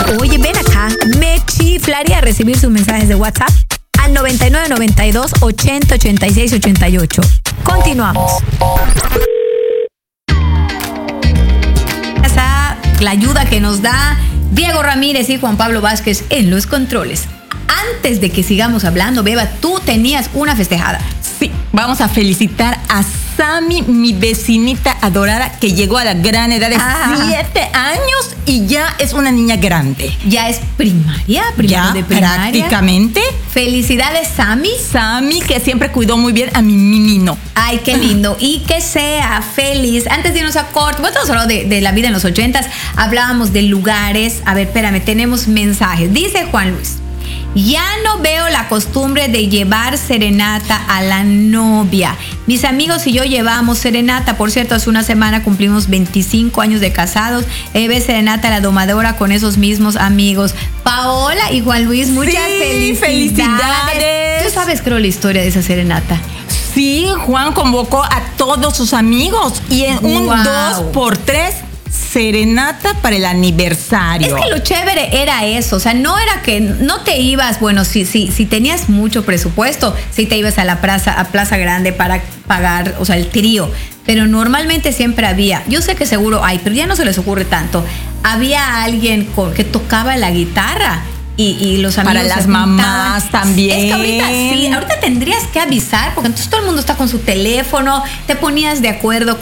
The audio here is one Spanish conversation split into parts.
Oye, ven acá. Me chiflaría recibir sus mensajes de WhatsApp al 9992 80 86 88. Continuamos. La ayuda que nos da Diego Ramírez y Juan Pablo Vázquez en los controles. Antes de que sigamos hablando, Beba, tú tenías una festejada. Sí, vamos a felicitar a Sami, mi vecinita adorada, que llegó a la gran edad de 7 años y ya es una niña grande. Ya es primaria, ya, de primaria. Prácticamente. Felicidades, Sami. Sami, que siempre cuidó muy bien a mi Mimino. Ay, qué lindo. Y que sea feliz. Antes de irnos a corte, bueno, estamos hablando de la vida en los 80s, hablábamos de lugares. A ver, espérame, tenemos mensajes. Dice Juan Luis: ya no veo la costumbre de llevar serenata a la novia. Mis amigos y yo llevamos serenata. Por cierto, hace una semana cumplimos 25 años de casados. Llevé serenata a la domadora con esos mismos amigos. Paola y Juan Luis, muchas felicidades. ¿Tú sabes, creo, la historia de esa serenata? Sí, Juan convocó a todos sus amigos y en un 2x3 serenata para el aniversario. Es que lo chévere era eso, o sea, no era que no te ibas, bueno, si tenías mucho presupuesto, sí te ibas a Plaza Grande para pagar, o sea, el trío, pero normalmente siempre había, yo sé que seguro hay, pero ya no se les ocurre tanto, había alguien que tocaba la guitarra. Y los amigos para las mamás también. Es que ahorita tendrías que avisar, porque entonces todo el mundo está con su teléfono, se ponían de acuerdo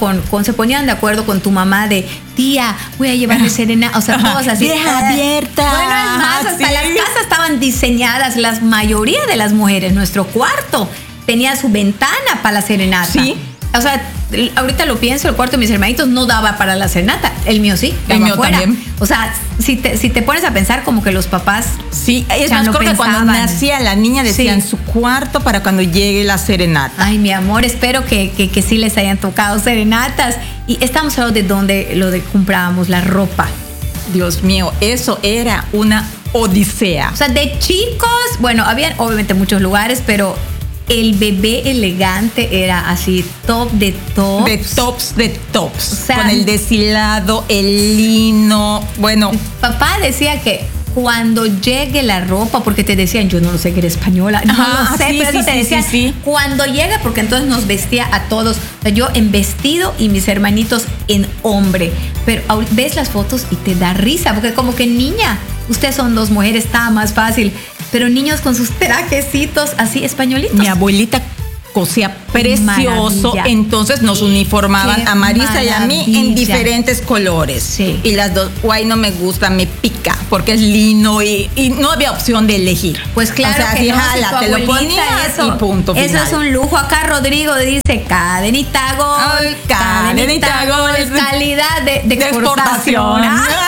con tu mamá de tía, voy a llevarle serenata, o sea, todos así. Deja abierta. Bueno, es más, hasta las casas estaban diseñadas, la mayoría de las mujeres, nuestro cuarto tenía su ventana para la serenata. Sí. O sea, ahorita lo pienso, el cuarto de mis hermanitos no daba para la serenata. El mío sí, el mío afuera. También. O sea, si te pones a pensar, como que los papás. Sí, es más, creo que cuando nacía la niña decían su cuarto para cuando llegue la serenata. Ay, mi amor, espero que sí les hayan tocado serenatas. Y estamos hablando de lo de comprábamos la ropa. Dios mío, eso era una odisea. O sea, de chicos, bueno, habían obviamente muchos lugares, pero el bebé elegante era así, top de tops. De tops. O sea, con el deshilado, el lino, bueno. Papá decía que cuando llegue la ropa, porque te decían, yo no lo sé que eres española, no lo sé, pero eso te decían, cuando llegue, porque entonces nos vestía a todos, o sea, yo en vestido y mis hermanitos en hombre, pero ves las fotos y te da risa, porque como que niña, ustedes son 2 mujeres, está más fácil, pero niños con sus trajecitos así españolitos. Mi abuelita cosía precioso, entonces nos uniformaban a Marisa y a mí en diferentes colores. Sí. Y las dos, guay, no me gusta, me pica, porque es lino y no había opción de elegir. Pues claro, o sea, que no, jala, te lo ponías y punto final. Eso es un lujo. Acá Rodrigo dice, cadenita Gold, cadenita Gold, calidad de exportación.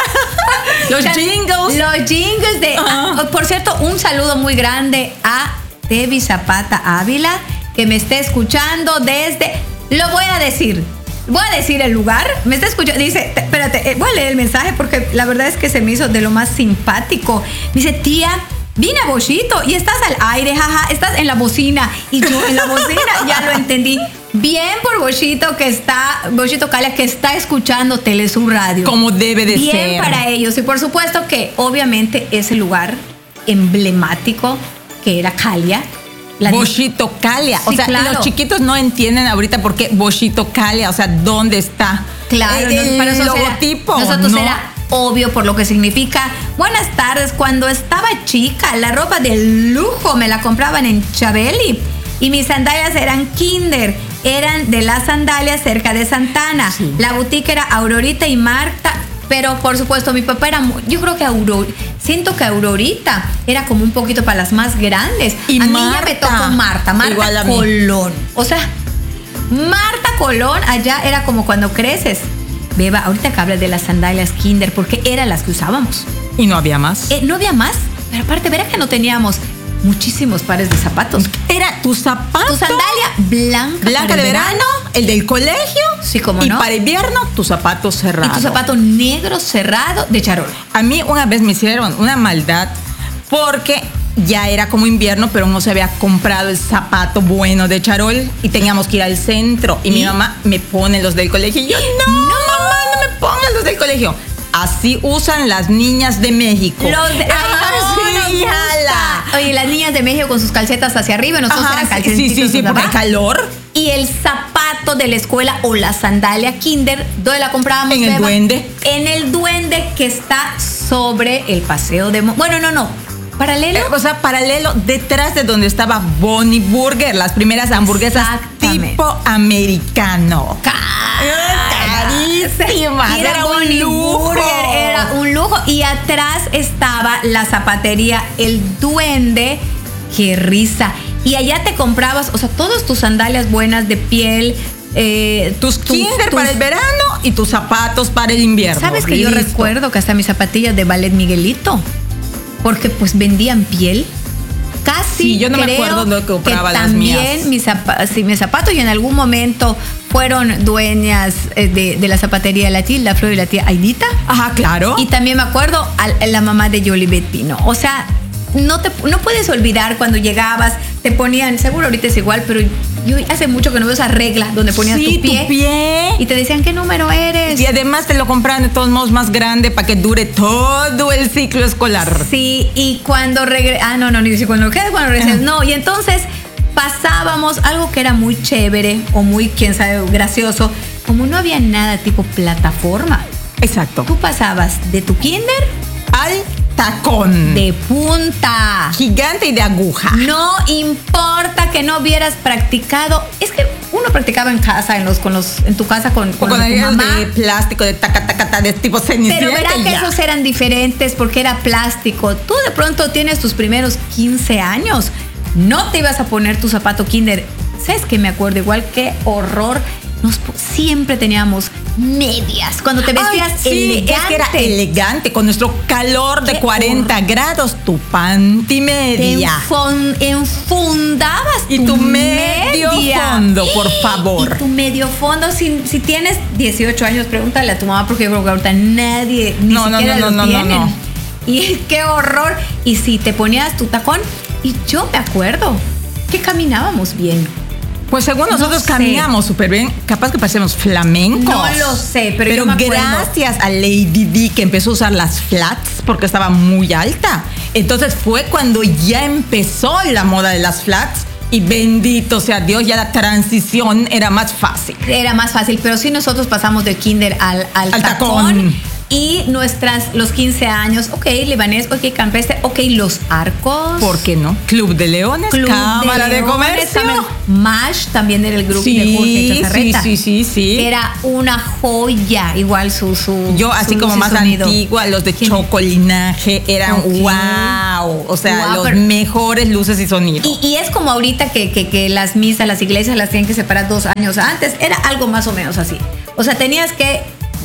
Los jingles de... por cierto, un saludo muy grande a Debbie Zapata Ávila, que me está escuchando desde... Lo voy a decir el lugar. Me está escuchando. Dice, espérate, voy a leer el mensaje porque la verdad es que se me hizo de lo más simpático. Dice, tía, vine a Bochito y estás al aire, jaja, estás en la bocina. Y yo en la bocina ya lo entendí. Bien por Bochito Calia, que está escuchando Telesur Radio. Como debe de ser. Bien para ellos. Y por supuesto que obviamente ese lugar emblemático que era Calia. Bochito Calia. Sí, o sea, claro. Los chiquitos no entienden ahorita por qué Bochito Calia. O sea, ¿dónde está? Claro, el logotipo. Nosotros era obvio por lo que significa. Buenas tardes. Cuando estaba chica, la ropa de lujo me la compraban en Chabeli. Y mis sandalias eran Kinder. Eran de las sandalias cerca de Santana. Sí. La boutique era Aurorita y Marta. Pero por supuesto mi papá era, yo creo que siento que Aurorita era como un poquito para las más grandes. Y a mí ya me tocó Marta Colón. O sea, Marta Colón allá era como cuando creces. Beba, ahorita que hablas de las sandalias Kinder, porque eran las que usábamos. ¿Y no había más? No había más, pero aparte, verá que no teníamos muchísimos pares de zapatos. Era tu zapato. Tu sandalia blanca de verano, el del colegio. Sí, como y no. Y para invierno, tu zapato cerrado. Y tu zapato negro cerrado de charol. A mí una vez me hicieron una maldad porque ya era como invierno, pero no se había comprado el zapato bueno de charol y teníamos que ir al centro. Y mi mamá me pone los del colegio. Y yo, no, mamá, no me pongas los del colegio. así usan las niñas de México. Sí, jala. Oye, las niñas de México con sus calcetas hacia arriba, nosotros eran calcetitos. Sí, porque el calor. Y el zapato de la escuela o la sandalia kinder, ¿dónde la comprábamos? En el Duende. En el Duende que está sobre el paseo de... Bueno, no. ¿Paralelo? Paralelo, detrás de donde estaba Bonnie Burger, las primeras hamburguesas tipo americano. Carísimas. Era un lujo. Era un lujo. Y atrás estaba la zapatería El Duende. ¡Qué risa! Y allá te comprabas, todas tus sandalias buenas de piel, tus kinder para el verano y tus zapatos para el invierno. ¿Sabes que yo recuerdo que hasta mis zapatillas de Ballet Miguelito? Porque pues vendían piel. Casi. Sí, yo no me acuerdo dónde compraba las mías. También mis zapatos, y en algún momento fueron dueñas de la zapatería de la Flor y la tía Aidita. Ajá, claro. Y también me acuerdo a la mamá de Yolibet Pino. No puedes olvidar cuando llegabas, te ponían, seguro ahorita es igual, pero yo hace mucho que no veo esa regla donde ponías tu pie y te decían qué número eres. Y además te lo compraban de todos modos más grande para que dure todo el ciclo escolar. Sí, y cuando regresas, no. Y entonces pasábamos algo que era muy chévere o muy, quién sabe, gracioso, como no había nada tipo plataforma. Exacto. Tú pasabas de tu kinder al tacón. De punta. Gigante y de aguja. No importa que no hubieras practicado. Es que uno practicaba en casa, en tu casa con tu mamá. De plástico, de taca, de tipo cenicienta. Pero verá que esos eran diferentes porque era plástico. Tú de pronto tienes tus primeros 15 años. No te ibas a poner tu zapato kinder. ¿Sabes qué? Me acuerdo igual, qué horror. Siempre teníamos medias. Cuando te vestías elegante. Es que era elegante, con nuestro calor de 40 grados, tu panty media. Enfundabas y tu medio fondo, por favor. Y tu medio fondo, si tienes 18 años, pregúntale a tu mamá, porque yo creo que ahorita nadie ni siquiera lo tienen. No. Y qué horror. Y si te ponías tu tacón, y yo me acuerdo que caminábamos bien. Pues según nosotros caminamos súper bien, capaz que parecemos flamencos. No lo sé, pero yo me acuerdo. Gracias a Lady Di que empezó a usar las flats porque estaba muy alta. Entonces fue cuando ya empezó la moda de las flats y bendito sea Dios, ya la transición era más fácil. Era más fácil, pero sí nosotros pasamos del kinder al tacón. Y los 15 años, libanés, campestre, los arcos. ¿Por qué no? Club de Leones, Cámara de Comercio. MASH también era el grupo de Jorge Chazarreta. Sí. Era una joya, igual yo, así como más antigua, los de Chocolinaje eran wow. Los mejores luces y sonido. Y es como ahorita que las misas, las iglesias las tienen que separar 2 años antes. Era algo más o menos así. Tenías que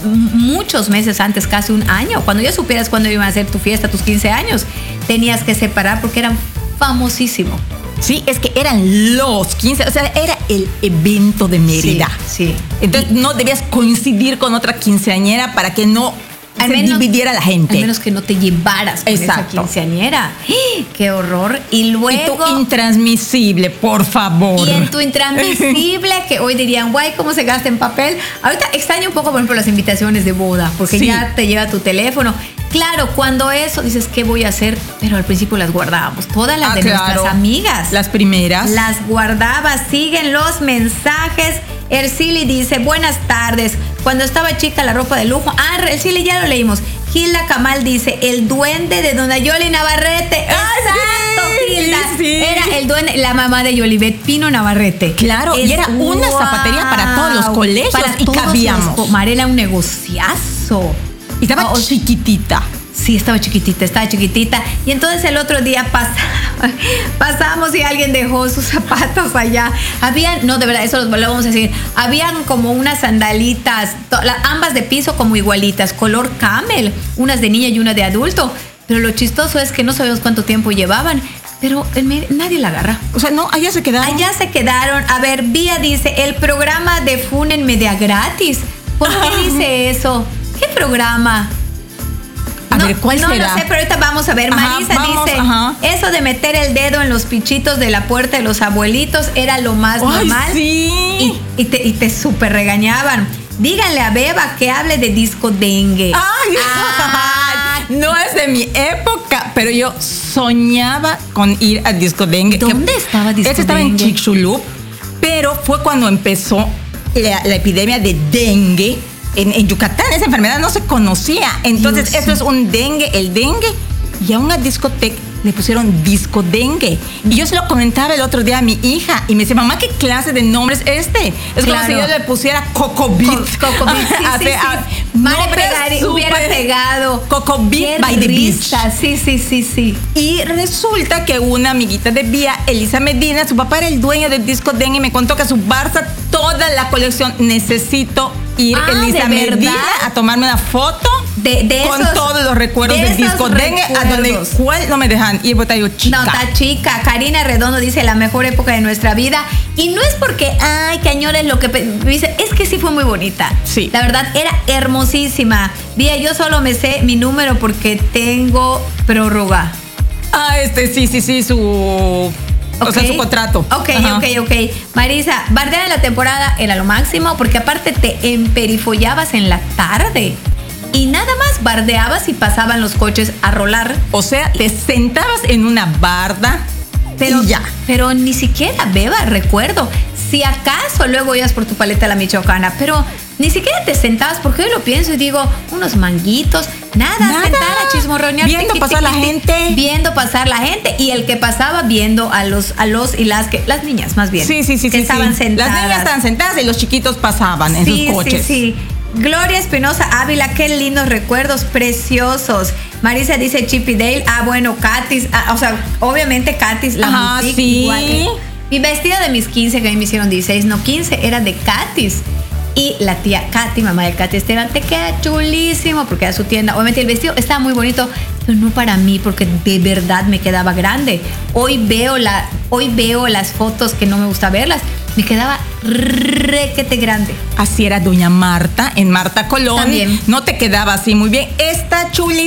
muchos meses antes, casi un año, cuando ya supieras cuándo iban a hacer tu fiesta, tus 15 años, tenías que separar porque eran famosísimos. Sí, es que eran los 15, era el evento de Mérida. Sí. Entonces no debías coincidir con otra quinceañera para que no dividiera la gente. Al menos que no te llevaras con esa quinceañera. ¡Qué horror! Y luego... Y tu intransmisible, por favor. Y en tu intransmisible, que hoy dirían, guay, ¿cómo se gasta en papel? Ahorita extraño un poco, por ejemplo, las invitaciones de boda, porque ya te lleva tu teléfono. Claro, cuando eso dices, ¿qué voy a hacer? Pero al principio las guardábamos. Todas las de nuestras amigas. Las primeras. Las guardabas. Siguen los mensajes. Ercili dice, buenas tardes. Cuando estaba chica, la ropa de lujo. Ercili, ya lo leímos. Gilda Camal dice, el duende de Dona Yoli Navarrete. Exacto, Gilda. Sí. Era el duende, la mamá de Yolibet Pino Navarrete. Claro, y era una zapatería para todos los colegios y cabíamos. Era un negociazo. Y estaba chiquitita. Sí, estaba chiquitita. Y entonces el otro día pasamos y alguien dejó sus zapatos allá. De verdad, eso lo vamos a decir. Habían como unas sandalitas, ambas de piso como igualitas, color camel, unas de niña y una de adulto. Pero lo chistoso es que no sabemos cuánto tiempo llevaban. Pero nadie la agarra. No, allá se quedaron. A ver, Vía dice, el programa de Fúnenme de a gratis. ¿Por qué dice eso? ¿Qué programa? A ver, ¿cuál será? No lo sé, pero ahorita vamos a ver. Marisa dice, eso de meter el dedo en los pichitos de la puerta de los abuelitos era lo más normal. Sí. Y te súper regañaban. Díganle a Beba que hable de disco dengue. Ay, no es de mi época, pero yo soñaba con ir al disco dengue. ¿Dónde estaba disco dengue? Estaba en Chicxulub, pero fue cuando empezó la epidemia de dengue en Yucatán. Esa enfermedad no se conocía. Entonces, Dios. eso es un dengue, el dengue. Y a una discoteca le pusieron disco dengue. Y yo se lo comentaba el otro día a mi hija. Y me decía, mamá, ¿qué clase de nombre es este? Es como Claro. si yo le pusiera Cocobit. Cocobit, sí, sí. Hubiera pegado. Cocobit Qué by the beach. risa. Sí. Y resulta que una amiguita de Vía, Elisa Medina, su papá era el dueño del disco dengue y me contó que su Barça, toda la colección, necesito ir, Elisa ¿de Medina, verdad? a tomarme una foto De con esos- todos los recuerdos de del esos disco dengue, a donde recuerdos. cuál no me dejan ir, porque yo chica. No, está chica. Karina Redondo dice la mejor época de nuestra vida. Y no es porque, ay, que añores lo que dice, es que sí fue muy bonita. Sí. La verdad, era hermosísima. Vía, yo solo me sé mi número porque tengo prórroga. Ah, sí, su... O sea, su contrato. Ok. Ajá. Marisa, bardear en la temporada era lo máximo porque aparte te emperifollabas en la tarde. Y nada más bardeabas y pasaban los coches a rolar. O sea, te sentabas en una barda y ya. Pero ni siquiera, Beba, recuerdo. Si acaso luego ibas por tu paleta a la michoacana, pero ni siquiera te sentabas, porque hoy lo pienso y digo, unos manguitos, nada. Sentada a chismorronear. Viendo pasar la gente. Viendo pasar la gente y el que pasaba viendo a los y las niñas más bien. Sí. Que estaban sentadas. Las niñas estaban sentadas y los chiquitos pasaban en sus coches. Sí. Gloria Espinosa Ávila, qué lindos recuerdos, preciosos. Marisa dice Chippy Dale. Bueno, Katis. O sea, obviamente Katis, la Ajá, música. sí. Igual. Mi vestida de mis 15, que a mí me hicieron 16, no 15, era de Katis. Y la tía Katy, mamá de Katy Esteban, te queda chulísimo porque era su tienda. Obviamente el vestido estaba muy bonito, pero no para mí porque de verdad me quedaba grande. Hoy veo las fotos que no me gusta verlas. Me quedaba requete grande. Así era doña Marta, en Marta Colón. También. No te quedaba así muy bien. Esta chulísima.